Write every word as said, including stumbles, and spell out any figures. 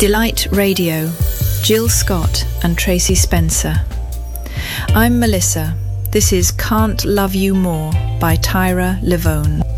Delight Radio, Jill Scott and Tracy Spencer. I'm Melissa. This is Can't Love You More by Tyra Levone.